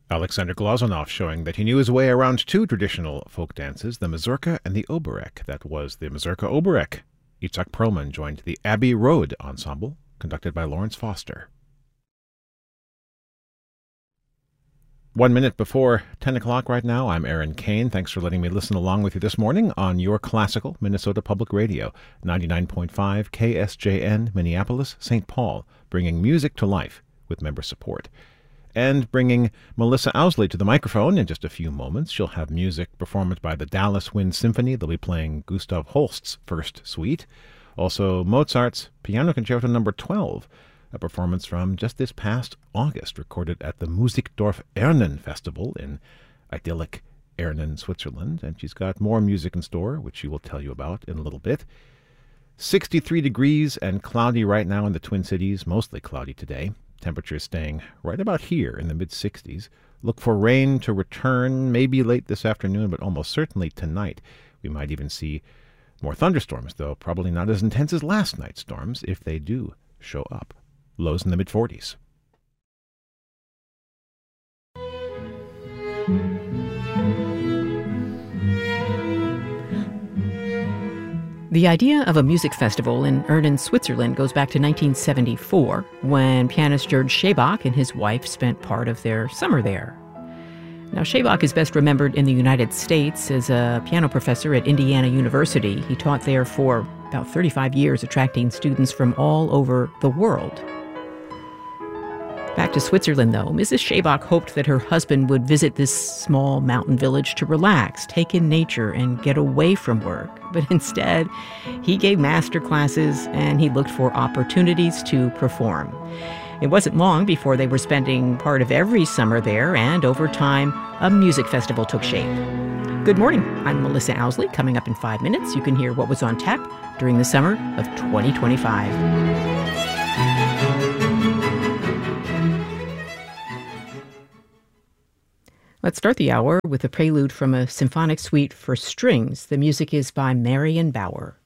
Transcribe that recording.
Alexander Glazunov showing that he knew his way around two traditional folk dances, the mazurka and the oberek. That was the mazurka oberek. Itzhak Perlman joined the Abbey Road Ensemble, conducted by Lawrence Foster. 1 minute before 10 o'clock right now, I'm Aaron Kane. Thanks for letting me listen along with you this morning on your classical Minnesota Public Radio, 99.5 KSJN, Minneapolis, St. Paul, bringing music to life with member support. And bringing Melissa Owsley to the microphone in just a few moments. She'll have music performed by the Dallas Wind Symphony. They'll be playing Gustav Holst's First Suite. Also, Mozart's Piano Concerto No. 12, a performance from just this past August, recorded at the Musikdorf Ernen Festival in idyllic Ernen, Switzerland. And she's got more music in store, which she will tell you about in a little bit. 63 degrees and cloudy right now in the Twin Cities, mostly cloudy today. Temperatures staying right about here in the mid-60s. Look for rain to return maybe late this afternoon, but almost certainly tonight. We might even see more thunderstorms, though probably not as intense as last night's storms if they do show up. Lows in the mid-40s. The idea of a music festival in Ernen, Switzerland goes back to 1974, when pianist George Schaebach and his wife spent part of their summer there. Now, Schaebach is best remembered in the United States as a piano professor at Indiana University. He taught there for about 35 years, attracting students from all over the world. Back to Switzerland, though, Mrs. Schaebach hoped that her husband would visit this small mountain village to relax, take in nature, and get away from work. But instead, he gave master classes and he looked for opportunities to perform. It wasn't long before they were spending part of every summer there, and over time, a music festival took shape. Good morning. I'm Melissa Owsley. Coming up in 5 minutes, you can hear what was on tap during the summer of 2025. Let's start the hour with a prelude from a symphonic suite for strings. The music is by Marion Bauer.